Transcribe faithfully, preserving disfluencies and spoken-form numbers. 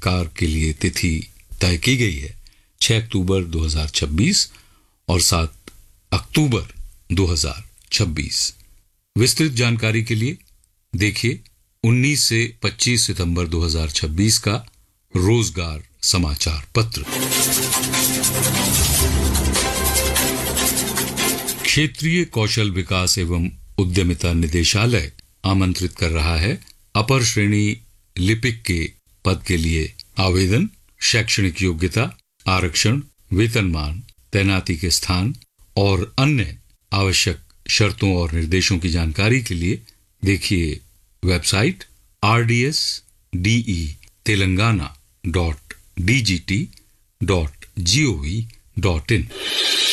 साक्षात्कार के लिए तिथि तय की गई है छह अक्टूबर दो हज़ार छब्बीस और सात अक्टूबर दो हज़ार छब्बीस। विस्तृत जानकारी के लिए देखिए उन्नीस से पच्चीस सितंबर दो हज़ार छब्बीस का रोजगार समाचार पत्र। क्षेत्रीय कौशल विकास एवं उद्यमिता निदेशालय आमंत्रित कर रहा है अपर श्रेणी लिपिक के पद के लिए आवेदन। शैक्षणिक योग्यता, आरक्षण, वेतनमान, तैनाती के स्थान और अन्य आवश्यक शर्तों और निर्देशों की जानकारी के लिए देखिए website R D S D E Telangana dot D G T dot G O V dot in.